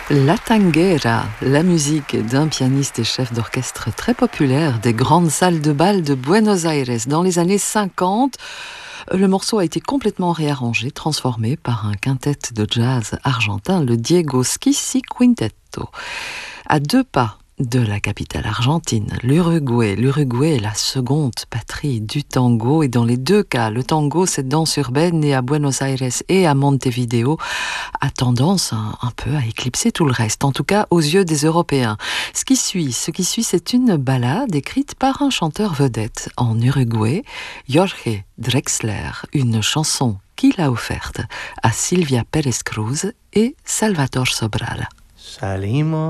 La tanguera, la musique d'un pianiste et chef d'orchestre très populaire des grandes salles de bal de Buenos Aires dans les années 50. Le morceau a été complètement réarrangé, transformé par un quintet de jazz argentin, le Diego Schicchi Quintetto. À 2 pas de la capitale argentine, l'Uruguay. L'Uruguay est la seconde patrie du tango et dans les 2 cas, le tango, cette danse urbaine née à Buenos Aires et à Montevideo, a tendance un peu à éclipser tout le reste, en tout cas aux yeux des Européens. Ce qui suit, c'est une ballade écrite par un chanteur vedette en Uruguay, Jorge Drexler, une chanson qu'il a offerte à Silvia Pérez Cruz et Salvador Sobral. Salimos